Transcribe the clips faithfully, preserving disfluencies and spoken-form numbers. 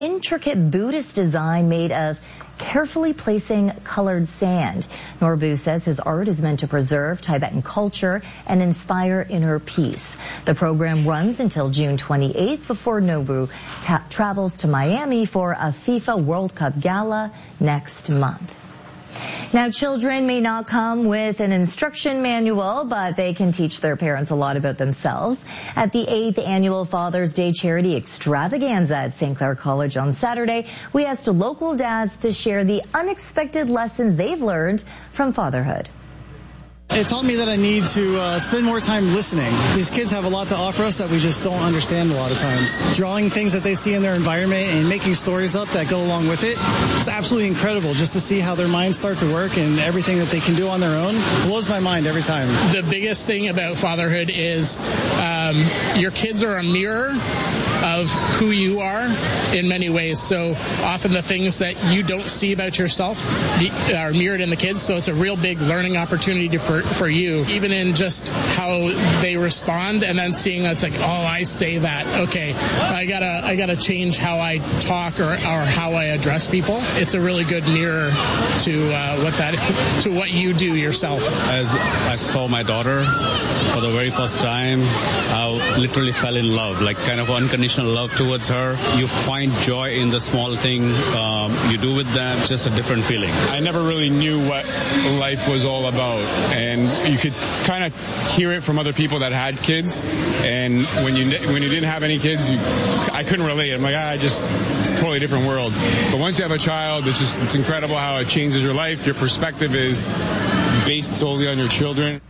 Intricate Buddhist design made of carefully placing colored sand. Norbu says his art is meant to preserve Tibetan culture and inspire inner peace. The program runs until June twenty-eighth before Norbu ta- travels to Miami for a FIFA World Cup gala next month. Now, children may not come with an instruction manual, but they can teach their parents a lot about themselves. At the eighth Annual Father's Day Charity Extravaganza at Saint Clair College on Saturday, we asked local dads to share the unexpected lessons they've learned from fatherhood. It taught me that I need to uh, spend more time listening. These kids have a lot to offer us that we just don't understand a lot of times. Drawing things that they see in their environment and making stories up that go along with it, it's absolutely incredible just to see how their minds start to work and everything that they can do on their own blows my mind every time. The biggest thing about fatherhood is um, your kids are a mirror of who you are in many ways. So often the things that you don't see about yourself are mirrored in the kids. So it's a real big learning opportunity for for you, even in just how they respond, and then seeing that's like, oh, I say that. Okay, I gotta I gotta change how I talk or, or how I address people. It's a really good mirror to uh, what that to what you do yourself. As I saw my daughter for the very first time, I literally fell in love, like kind of unconditional love towards her. You find joy in the small thing um, you do with them, just a different feeling. I never really knew what life was all about, and you could kind of hear it from other people that had kids, and when you when you didn't have any kids, you, I couldn't relate. I'm like, ah, I just, it's a totally different world. But once you have a child, it's just, it's incredible how it changes your life. Your perspective is based solely on your children.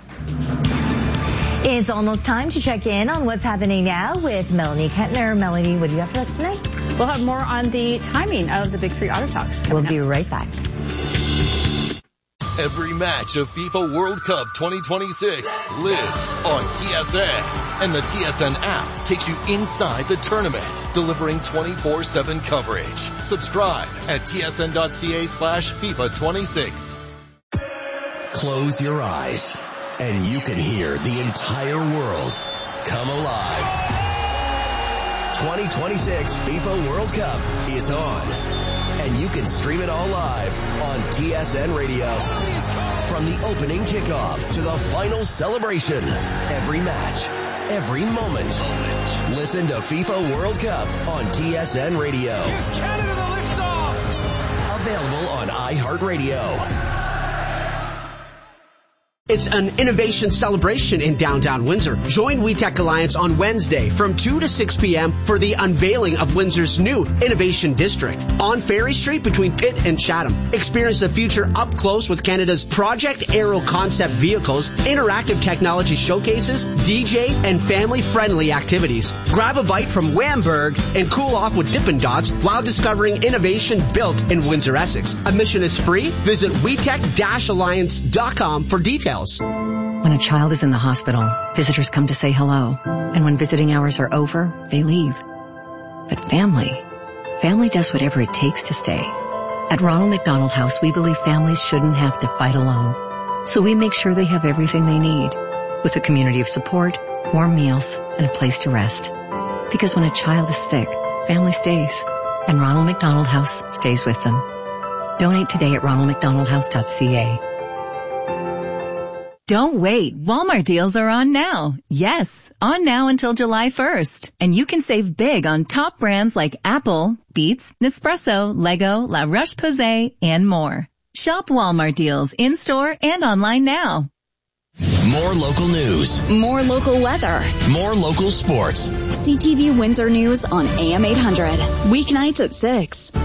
It's almost time to check in on what's happening now with Melanie Kettner. Melanie, what do you have for us tonight? We'll have more on the timing of the Big Three Auto Talks. We'll be right back. Every match of FIFA World Cup twenty twenty-six lives on T S N. And the T S N app takes you inside the tournament, delivering twenty-four seven coverage. Subscribe at T S N dot C A slash FIFA twenty-six. Close your eyes, and you can hear the entire world come alive. twenty twenty-six FIFA World Cup is on. And you can stream it all live on T S N Radio. From the opening kickoff to the final celebration, every match, every moment. Listen to FIFA World Cup on T S N Radio. Here's Canada the liftoff. Available on iHeartRadio. It's an innovation celebration in downtown Windsor. Join WeTech Alliance on Wednesday from two to six p.m. for the unveiling of Windsor's new Innovation District on Ferry Street between Pitt and Chatham. Experience the future up close with Canada's Project Aero concept vehicles, interactive technology showcases, D J, and family-friendly activities. Grab a bite from Wamberg and cool off with Dippin' Dots while discovering innovation built in Windsor, Essex. Admission is free. Visit we tech dash alliance dot com for details. When a child is in the hospital, visitors come to say hello. And when visiting hours are over, they leave. But family, family does whatever it takes to stay. At Ronald McDonald House, we believe families shouldn't have to fight alone. So we make sure they have everything they need, with a community of support, warm meals, and a place to rest. Because when a child is sick, family stays. And Ronald McDonald House stays with them. Donate today at ronald mcdonald house dot c a. Don't wait. Walmart deals are on now. Yes, on now until July first. And you can save big on top brands like Apple, Beats, Nespresso, Lego, La Roche-Posay, and more. Shop Walmart deals in-store and online now. More local news. More local weather. More local sports. C T V Windsor News on A M eight hundred. Weeknights at six.